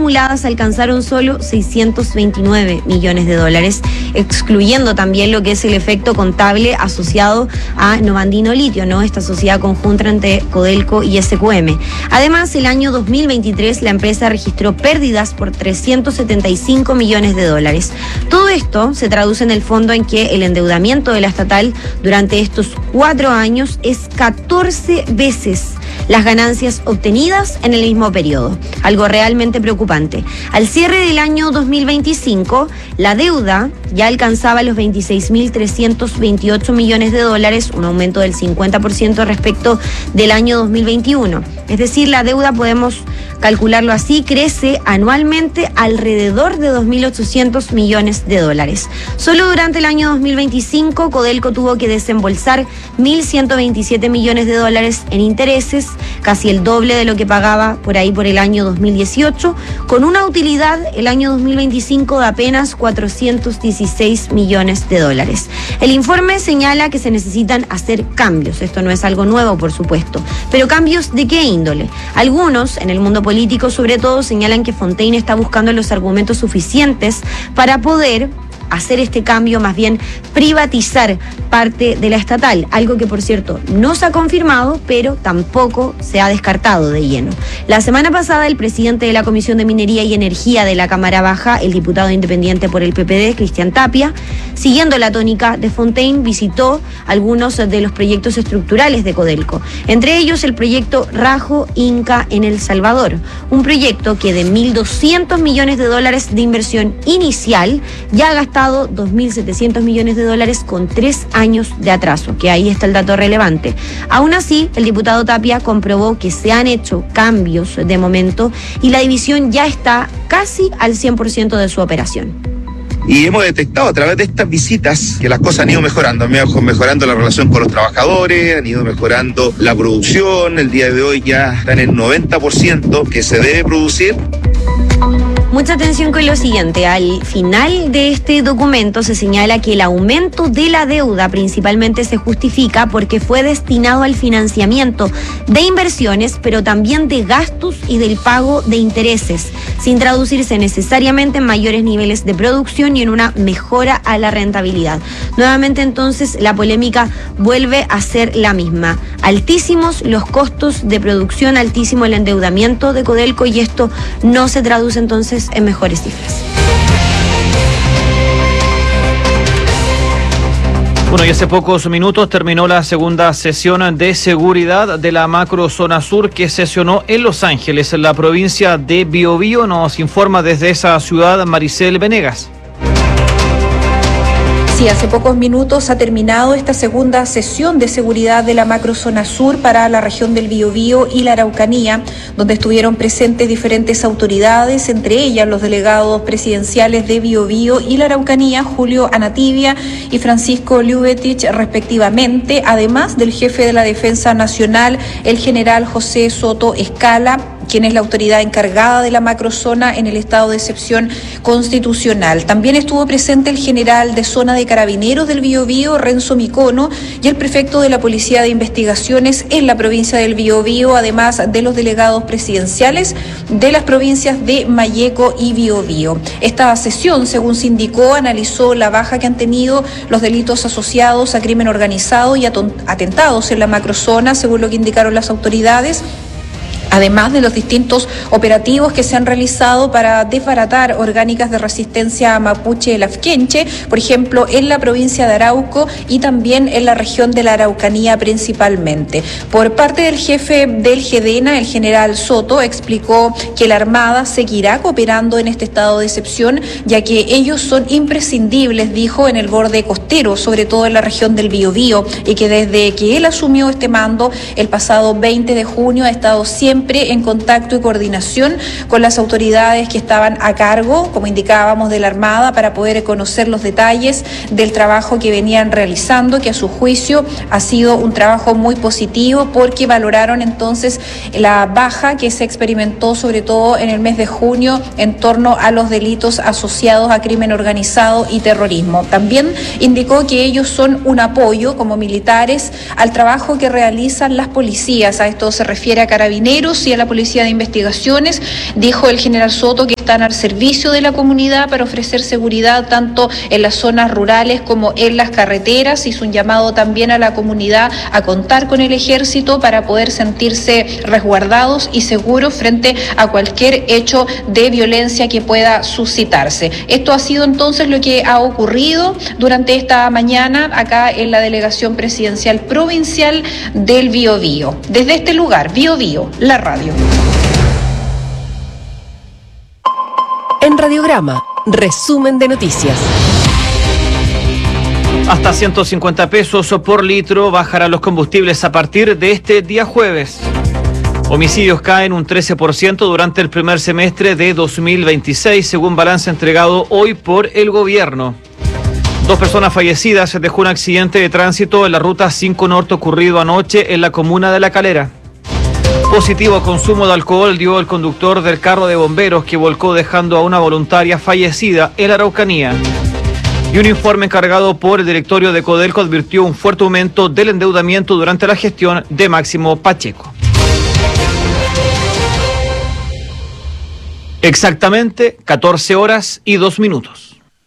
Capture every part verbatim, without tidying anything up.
acumuladas alcanzaron solo seiscientos veintinueve millones de dólares, excluyendo también lo que es el efecto contable asociado a Novandino Litio, ¿no? Esta sociedad conjunta entre Codelco y S Q M. Además, el año dos mil veintitrés la empresa registró pérdidas por trescientos setenta y cinco millones de dólares. Todo esto se traduce en el fondo en que el endeudamiento de la estatal durante estos cuatro años es catorce veces las ganancias obtenidas en el mismo periodo, algo realmente preocupante. Al cierre del año dos mil veinticinco, la deuda ya alcanzaba los veintiséis mil trescientos veintiocho millones de dólares, un aumento del cincuenta por ciento respecto del año dos mil veintiuno. Es decir, la deuda, podemos calcularlo así, crece anualmente alrededor de dos mil ochocientos millones de dólares. Solo durante el año dos mil veinticinco, Codelco tuvo que desembolsar mil ciento veintisiete millones de dólares en intereses, casi el doble de lo que pagaba por ahí por el año dos mil dieciocho, con una utilidad el año dos mil veinticinco de apenas cuatrocientos dieciséis millones de dólares. El informe señala que se necesitan hacer cambios. Esto no es algo nuevo, por supuesto, pero ¿cambios de qué índole? Algunos, en el mundo político sobre todo, señalan que Fontaine está buscando los argumentos suficientes para poder hacer este cambio, más bien privatizar parte de la estatal, algo que por cierto no se ha confirmado, pero tampoco se ha descartado de lleno. La semana pasada el presidente de la Comisión de Minería y Energía de la Cámara Baja, el diputado independiente por el P P D, Cristian Tapia, siguiendo la tónica de Fontaine, visitó algunos de los proyectos estructurales de Codelco, entre ellos el proyecto Rajo Inca en El Salvador, un proyecto que de mil doscientos millones de dólares de inversión inicial ya ha gastado dos mil setecientos millones de dólares con tres años de atraso, que ahí está el dato relevante. Aún así, el diputado Tapia comprobó que se han hecho cambios de momento y la división ya está casi al cien por ciento de su operación. Y hemos detectado a través de estas visitas que las cosas han ido mejorando, han ido mejorando la relación con los trabajadores, han ido mejorando la producción. El día de hoy ya está en el noventa por ciento que se debe producir. Mucha atención con lo siguiente. Al final de este documento se señala que el aumento de la deuda principalmente se justifica porque fue destinado al financiamiento de inversiones, pero también de gastos y del pago de intereses, sin traducirse necesariamente en mayores niveles de producción y en una mejora a la rentabilidad. Nuevamente, entonces, la polémica vuelve a ser la misma. Altísimos los costos de producción, altísimo el endeudamiento de Codelco, y esto no se traduce entonces en mejores cifras. Bueno, y hace pocos minutos terminó la segunda sesión de seguridad de la macrozona sur que sesionó en Los Ángeles, en la provincia de Biobío. Nos informa desde esa ciudad Maricel Venegas. Sí, hace pocos minutos ha terminado esta segunda sesión de seguridad de la macrozona sur para la región del Biobío y la Araucanía, donde estuvieron presentes diferentes autoridades, entre ellas los delegados presidenciales de Biobío y la Araucanía, Julio Anatibia y Francisco Ljubetich, respectivamente, además del jefe de la Defensa Nacional, el general José Soto Escala, quien es la autoridad encargada de la macrozona en el estado de excepción constitucional. También estuvo presente el general de zona de Carabineros del Biobío, Renzo Micono, y el prefecto de la Policía de Investigaciones en la provincia del Biobío, además de los delegados presidenciales de las provincias de Malleco y Biobío. Esta sesión, según se indicó, analizó la baja que han tenido los delitos asociados a crimen organizado y atentados en la macrozona, según lo que indicaron las autoridades, además de los distintos operativos que se han realizado para desbaratar orgánicas de resistencia mapuche lafkenche, por ejemplo, en la provincia de Arauco y también en la región de la Araucanía principalmente. Por parte del jefe del GEDENA, el general Soto, explicó que la Armada seguirá cooperando en este estado de excepción, ya que ellos son imprescindibles, dijo, en el borde costero, sobre todo en la región del Biobío, y que desde que él asumió este mando el pasado veinte de junio ha estado siempre en contacto y coordinación con las autoridades que estaban a cargo, como indicábamos, de la Armada, para poder conocer los detalles del trabajo que venían realizando, que a su juicio ha sido un trabajo muy positivo, porque valoraron entonces la baja que se experimentó sobre todo en el mes de junio en torno a los delitos asociados a crimen organizado y terrorismo. También indicó que ellos son un apoyo como militares al trabajo que realizan las policías. A esto se refiere a Carabineros y a la Policía de Investigaciones. Dijo el general Soto que están al servicio de la comunidad para ofrecer seguridad tanto en las zonas rurales como en las carreteras. Hizo un llamado también a la comunidad a contar con el ejército para poder sentirse resguardados y seguros frente a cualquier hecho de violencia que pueda suscitarse. Esto ha sido entonces lo que ha ocurrido durante esta mañana acá en la delegación presidencial provincial del Biobío. Desde este lugar, Biobío, la radio. En Radiograma, resumen de noticias. Hasta ciento cincuenta pesos por litro bajarán los combustibles a partir de este día jueves. Homicidios caen un trece por ciento durante el primer semestre de dos mil veintiséis, según balance entregado hoy por el gobierno. Dos personas fallecidas dejó un accidente de tránsito en la ruta cinco Norte ocurrido anoche en la comuna de La Calera. Positivo consumo de alcohol dio el conductor del carro de bomberos que volcó dejando a una voluntaria fallecida en la Araucanía. Y un informe encargado por el directorio de Codelco advirtió un fuerte aumento del endeudamiento durante la gestión de Máximo Pacheco. Exactamente catorce horas y dos minutos.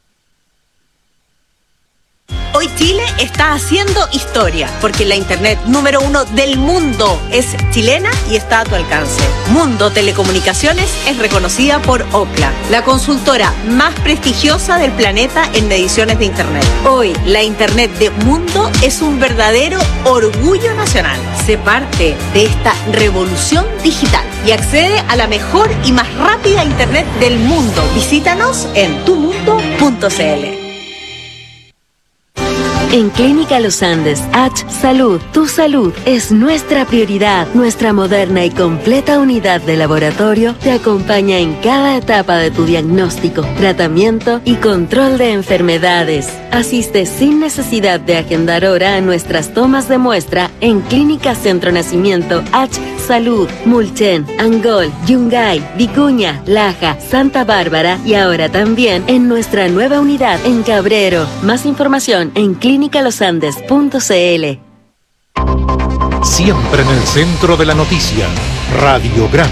Hoy Chile está haciendo historia, porque la internet número uno del mundo es chilena y está a tu alcance. Mundo Telecomunicaciones es reconocida por Ookla, la consultora más prestigiosa del planeta en mediciones de internet. Hoy, la internet de Mundo es un verdadero orgullo nacional. Sé parte de esta revolución digital y accede a la mejor y más rápida internet del mundo. Visítanos en tu mundo punto c l. En Clínica Los Andes, H Salud, tu salud es nuestra prioridad. Nuestra moderna y completa unidad de laboratorio te acompaña en cada etapa de tu diagnóstico, tratamiento y control de enfermedades. Asiste sin necesidad de agendar hora a nuestras tomas de muestra en Clínica Centro Nacimiento, H Salud, Mulchen, Angol, Yungay, Vicuña, Laja, Santa Bárbara y ahora también en nuestra nueva unidad en Cabrero. Más información en clínica los andes punto c l. Siempre en el centro de la noticia, Radiograma.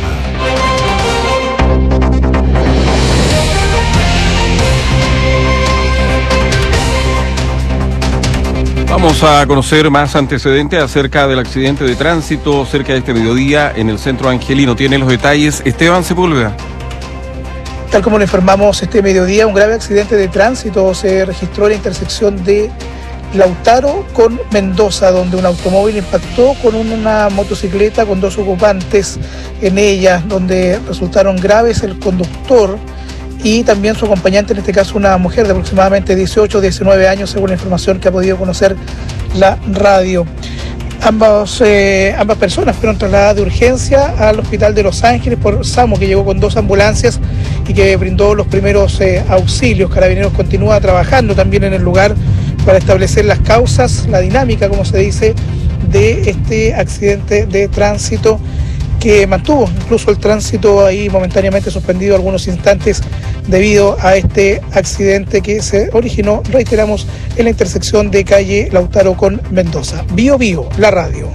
Vamos a conocer más antecedentes acerca del accidente de tránsito cerca de este mediodía en el centro angelino. Tiene los detalles Esteban Sepúlveda. Tal como lo informamos este mediodía, un grave accidente de tránsito se registró en la intersección de Lautaro con Mendoza, donde un automóvil impactó con una motocicleta con dos ocupantes en ella, donde resultaron graves el conductor y también su acompañante, en este caso una mujer de aproximadamente dieciocho o diecinueve años, según la información que ha podido conocer la radio. Ambas, eh, ambas personas fueron trasladadas de urgencia al hospital de Los Ángeles por SAMU, que llegó con dos ambulancias y que brindó los primeros eh, auxilios. Carabineros continúa trabajando también en el lugar para establecer las causas, la dinámica, como se dice, de este accidente de tránsito que mantuvo incluso el tránsito ahí momentáneamente suspendido algunos instantes debido a este accidente que se originó, reiteramos, en la intersección de calle Lautaro con Mendoza. Bio Bio, la radio.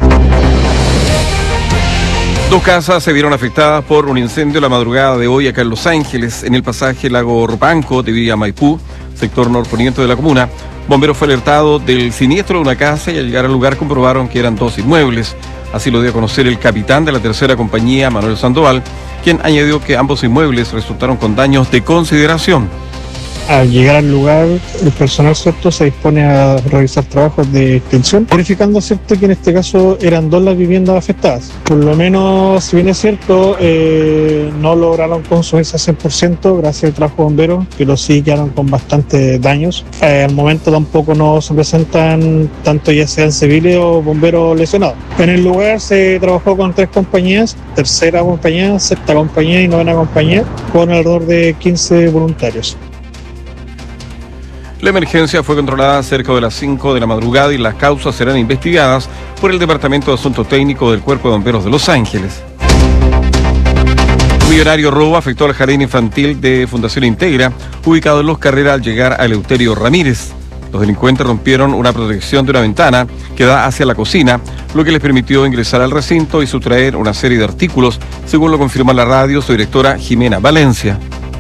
Dos casas se vieron afectadas por un incendio la madrugada de hoy acá en Los Ángeles, en el pasaje Lago Ropanco de Villa Maipú, sector norponiente de la comuna. Bombero fue alertado del siniestro de una casa y al llegar al lugar comprobaron que eran dos inmuebles. Así lo dio a conocer el capitán de la tercera compañía, Manuel Sandoval, quien añadió que ambos inmuebles resultaron con daños de consideración. Al llegar al lugar, el personal cierto se dispone a realizar trabajos de extinción, verificando cierto que en este caso eran dos las viviendas afectadas. Por lo menos, si bien es cierto, eh, no lograron consumirse al cien por ciento gracias al trabajo de bomberos, pero sí quedaron con bastantes daños. Eh, al momento tampoco no se presentan tanto ya sean civiles o bomberos lesionados. En el lugar se trabajó con tres compañías, tercera compañía, sexta compañía y novena compañía, con alrededor de quince voluntarios. La emergencia fue controlada cerca de las cinco de la madrugada y las causas serán investigadas por el Departamento de Asuntos Técnicos del Cuerpo de Bomberos de Los Ángeles. Un millonario robo afectó al jardín infantil de Fundación Integra, ubicado en Los Carreras al llegar a Eleuterio Ramírez. Los delincuentes rompieron una protección de una ventana que da hacia la cocina, lo que les permitió ingresar al recinto y sustraer una serie de artículos, según lo confirma la radio su directora Jimena Valencia.